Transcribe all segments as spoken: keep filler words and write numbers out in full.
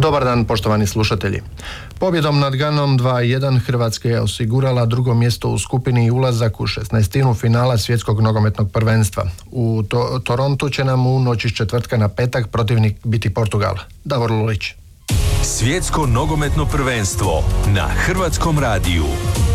Dobar dan, poštovani slušatelji. Pobjedom nad Ganom dva jedan Hrvatska je osigurala drugo mjesto u skupini i ulazak u šesnaestinu finala svjetskog nogometnog prvenstva. U to- Torontu će nam u noći s četvrtka na petak protivnik biti Portugal. Davor Lulić. Svjetsko nogometno prvenstvo na Hrvatskom radiju.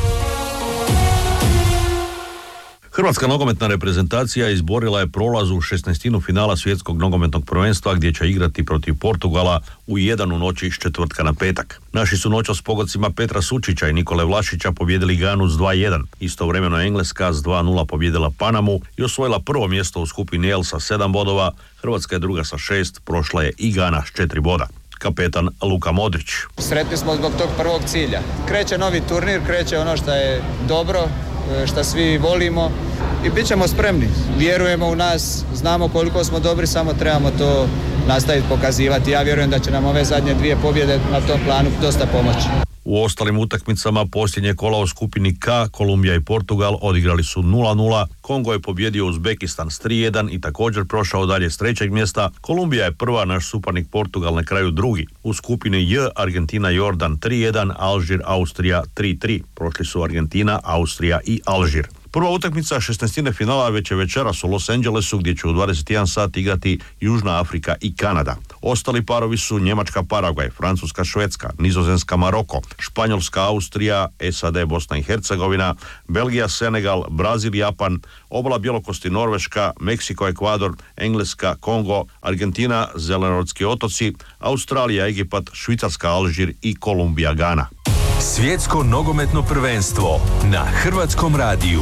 Hrvatska nogometna reprezentacija izborila je prolaz u šesnaestinu finala svjetskog nogometnog prvenstva gdje će igrati protiv Portugala u jedan u noći s četvrtka na petak. Naši su noćas s pogodcima Petra Sučića i Nikole Vlašića pobijedili Ganu s dva jedan. Istovremeno Engleska s dva nula pobijedila Panamu i osvojila prvo mjesto u skupini L sa sedam bodova. Hrvatska je druga sa šest, prošla je i Gana s četiri boda. Kapetan Luka Modrić. Sretni smo zbog tog prvog cilja. Kreće novi turnir, kreće ono što je dobro, što svi volimo i bit ćemo spremni. Vjerujemo u nas, znamo koliko smo dobri, samo trebamo to nastaviti pokazivati. Ja vjerujem da će nam ove zadnje dvije pobjede na tom planu dosta pomoći. U ostalim utakmicama posljednje kola u skupini K, Kolumbija i Portugal odigrali su nula nula. Kongo je pobjedio Uzbekistan s tri jedan i također prošao dalje s trećeg mjesta. Kolumbija je prva, naš suparnik Portugal na kraju drugi. U skupini J, Argentina Jordan tri jedan, Alžir Austrija tri tri. Prošli su Argentina, Austrija i Alžir. Prva utakmica šesnaestine finala već je večeras u Los Angelesu gdje će u dvadeset jedan sat igrati Južna Afrika i Kanada. Ostali parovi su Njemačka Paragvaj, Francuska Švedska, Nizozemska Maroko, Španjolska Austrija, S A D Bosna i Hercegovina, Belgija Senegal, Brazil Japan, Obala Bjelokosti Norveška, Meksiko Ekvador, Engleska Kongo, Argentina Zelenortski otoci, Australija Egipat, Švicarska Alžir i Kolumbija Gana. Svjetsko nogometno prvenstvo na Hrvatskom radiju.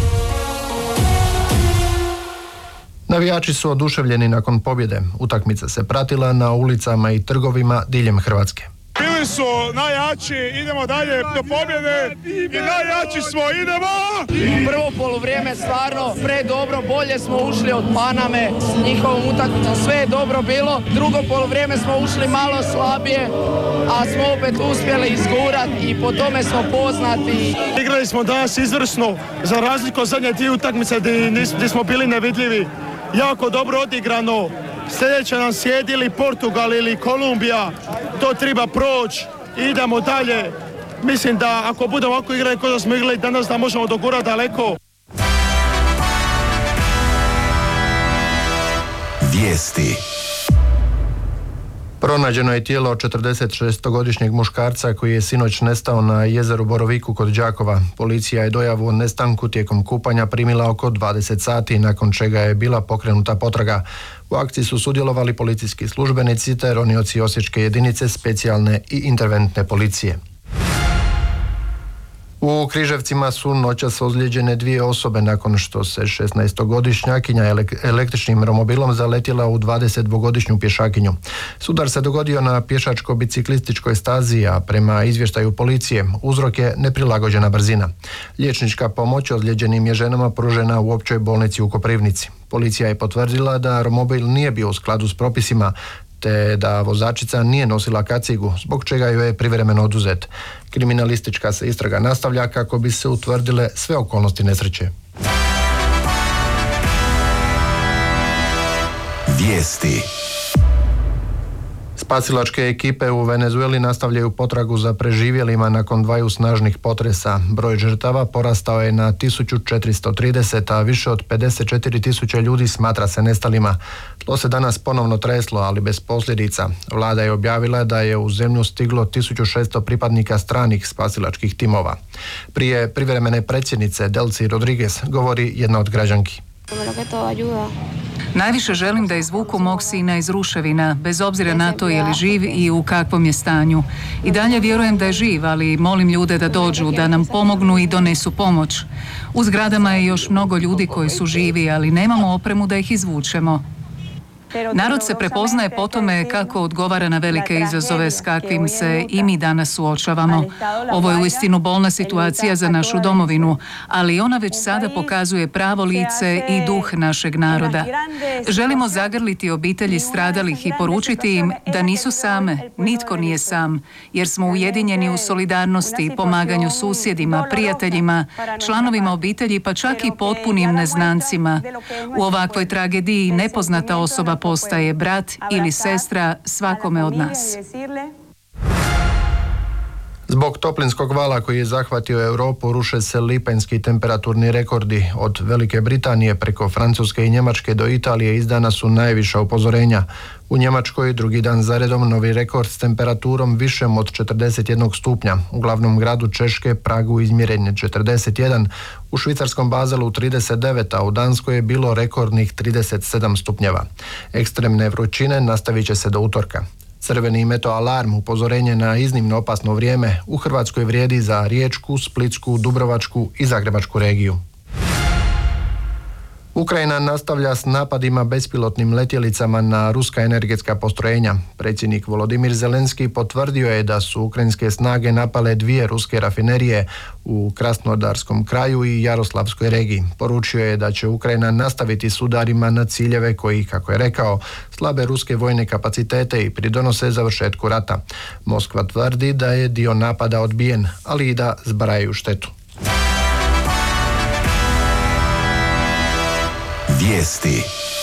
Navijači su oduševljeni nakon pobjede. Utakmica se pratila na ulicama i trgovima diljem Hrvatske. Bili su najjači, idemo dalje do pobjede i najjači smo, idemo! Prvo poluvrijeme stvarno predobro, bolje smo ušli od Paname s njihovom utakmicom, sve je dobro bilo. Drugo poluvrijeme smo ušli malo slabije, a smo opet uspjeli izgurati i po tome smo poznati. Igrali smo danas izvrsno, za razliku od zadnje dvije utakmice gdje smo bili nevidljivi. Jako dobro odigrano. Sljedeće nam sjedili Portugal ili Kolumbija, to treba proći, idemo dalje. Mislim da ako budemo ovako igrali kao da smo igrali danas, da možemo dogurati daleko. Vijesti. Pronađeno je tijelo četrdesetšestogodišnjeg muškarca koji je sinoć nestao na jezeru Boroviku kod Đakova. Policija je dojavu o nestanku tijekom kupanja primila oko dvadeset sati, nakon čega je bila pokrenuta potraga. U akciji su sudjelovali policijski službenici te ronioci osječke jedinice specijalne i interventne policije. U Križevcima su noćas ozlijeđene dvije osobe nakon što se šesnaestogodišnjakinja električnim romobilom zaletjela u dvadesetdvogodišnju pješakinju. Sudar se dogodio na pješačko-biciklističkoj stazi, a prema izvještaju policije uzrok je neprilagođena brzina. Liječnička pomoć ozlijeđenim je ženama pružena u općoj bolnici u Koprivnici. Policija je potvrdila da romobil nije bio u skladu s propisima, te da vozačica nije nosila kacigu, zbog čega joj je privremeno oduzet. Kriminalistička se istraga nastavlja kako bi se utvrdile sve okolnosti nesreće. Vijesti. Spasilačke ekipe u Venezueli nastavljaju potragu za preživjelima nakon dvaju snažnih potresa. Broj žrtava porastao je na tisuću četiristo trideset, a više od pedeset četiri tisuće ljudi smatra se nestalima. Tlo se danas ponovno treslo, ali bez posljedica. Vlada je objavila da je u zemlju stiglo tisuću šesto pripadnika stranih spasilačkih timova. Prije privremene predsjednice Delcy Rodriguez govori jedna od građanki. Najviše želim da izvuku mog sina iz ruševina, bez obzira na to je li živ i u kakvom je stanju. I dalje vjerujem da je živ, ali molim ljude da dođu, da nam pomognu i donesu pomoć. U zgradama je još mnogo ljudi koji su živi, ali nemamo opremu da ih izvučemo. Narod se prepoznaje po tome kako odgovara na velike izazove s kakvim se i mi danas suočavamo. Ovo je uistinu bolna situacija za našu domovinu, ali ona već sada pokazuje pravo lice i duh našeg naroda. Želimo zagrliti obitelji stradalih i poručiti im da nisu same, nitko nije sam, jer smo ujedinjeni u solidarnosti, pomaganju susjedima, prijateljima, članovima obitelji, pa čak i potpunim neznancima. U ovakvoj tragediji nepoznata osoba postaje brat ili sestra svakome od nas. Zbog toplinskog vala koji je zahvatio Europu ruše se lipanjski temperaturni rekordi. Od Velike Britanije preko Francuske i Njemačke do Italije izdana su najviša upozorenja. U Njemačkoj drugi dan zaredom novi rekord s temperaturom višem od četrdeset jednog stupnja. U glavnom gradu Češke, Pragu, izmjeren je četrdeset jedan, u švicarskom Bazelu trideset devet, a u Danskoj je bilo rekordnih trideset sedam stupnjeva. Ekstremne vrućine nastavit će se do utorka. Crveni meteoalarm, upozorenje na iznimno opasno vrijeme, u Hrvatskoj vrijedi za Riječku, Splitsku, Dubrovačku i Zagrebačku regiju. Ukrajina nastavlja s napadima bespilotnim letjelicama na ruska energetska postrojenja. Predsjednik Volodimir Zelenski potvrdio je da su ukrajinske snage napale dvije ruske rafinerije u Krasnodarskom kraju i Jaroslavskoj regiji. Poručio je da će Ukrajina nastaviti s udarima na ciljeve koji, kako je rekao, slabe ruske vojne kapacitete i pridonose završetku rata. Moskva tvrdi da je dio napada odbijen, ali i da zbrajaju štetu. Vijesti.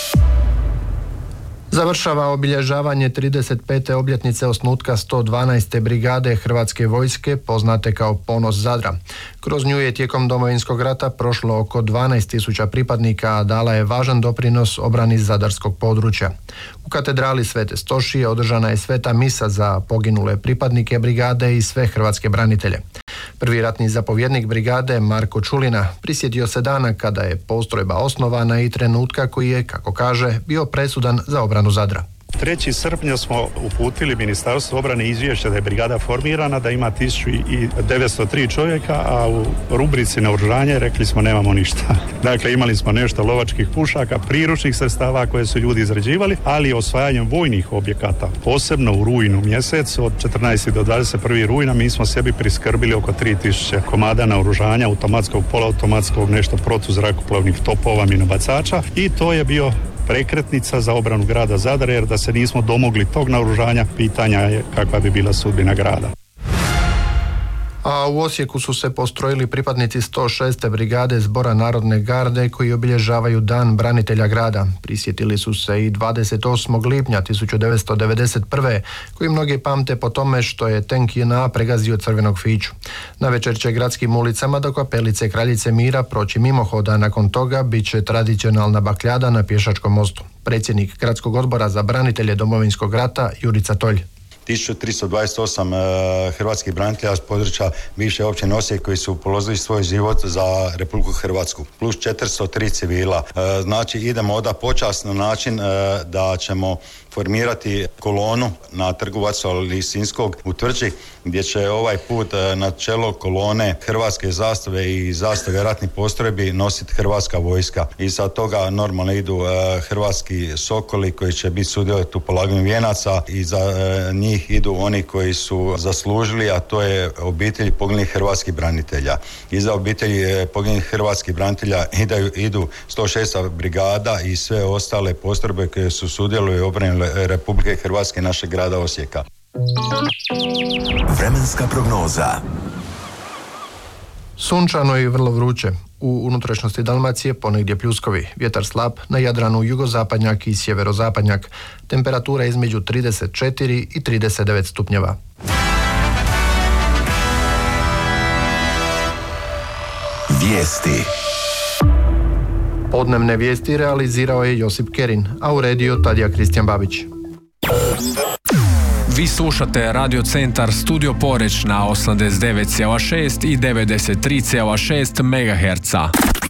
Završava obilježavanje trideset pete obljetnice osnutka sto dvanaeste brigade Hrvatske vojske, poznate kao Ponos Zadra. Kroz nju je tijekom Domovinskog rata prošlo oko dvanaest tisuća pripadnika, a dala je važan doprinos obrani zadarskog područja. U katedrali Svete Stošije održana je sveta misa za poginule pripadnike brigade i sve hrvatske branitelje. Prvi ratni zapovjednik brigade Marko Čulina prisjetio se dana kada je postrojba osnovana i trenutka koji je, kako kaže, bio presudan za obranu Zadra. trećeg srpnja smo uputili Ministarstvu obrane izvješće da je brigada formirana, da ima tisuću devetsto tri čovjeka, a u rubrici naoružanje rekli smo nemamo ništa. Dakle, imali smo nešto lovačkih pušaka, priručnih sredstava koje su ljudi izrađivali, ali osvajanjem vojnih objekata, posebno u rujnu mjesecu, od četrnaestog do dvadeset prvog rujna, mi smo sebi priskrbili oko tri tisuće komada naoružanja, automatskog, poluautomatskog, nešto protuzrakoplovnih topova, minobacača, i to je bio prekretnica za obranu grada Zadra, jer da se nismo domogli tog naoružanja, pitanja je kakva bi bila sudbina grada. A u Osijeku su se postrojili pripadnici sto šeste brigade Zbora Narodne garde koji obilježavaju Dan branitelja grada. Prisjetili su se i dvadeset osmog lipnja tisuću devetsto devedeset prve koji mnogi pamte po tome što je tenk J N A pregazio crvenog fiću. Navečer će gradskim ulicama do kapelice Kraljice Mira proći mimohoda, nakon toga bit će tradicionalna bakljada na Pješačkom mostu. Predsjednik Gradskog odbora za branitelje Domovinskog rata Jurica Tolj. tisuću tristo dvadeset osam uh, hrvatskih branitelja s područja bivše općine Osijek koji su položili svoj život za Republiku Hrvatsku, plus četiristo tri civila. Uh, znači idemo oda počast na način uh, da ćemo formirati kolonu na Trgu Vaclava Lisinskog u Tvrđi, gdje će ovaj put na čelo kolone hrvatske zastave i zastave ratnih postrojbi nositi hrvatska vojska. I sa toga normalno idu uh, hrvatski sokoli koji će biti sudjelovati u polaganju vijenaca, i za uh, njih idu oni koji su zaslužili, a to je obitelji poginulih hrvatskih branitelja. Iza obitelji poginulih hrvatskih branitelja idu, idu sto šesta brigada i sve ostale postrojbe koje su sudjeluju u obrani Republike Hrvatske, našeg grada Osijeka. Vremenska prognoza. Sunčano i vrlo vruće. U unutrašnjosti Dalmacije ponegdje pljuskovi. Vjetar slab, na Jadranu jugozapadnjak i sjeverozapadnjak. Temperatura između trideset četiri i trideset devet stupnjeva. Vijesti. Podnevne vijesti realizirao je Josip Kerin, a uredio Tadija Kristijan Babić. Vi slušate Radio Centar Studio Poreć na osamdeset devet zarez šest i devedeset tri zarez šest megaherca.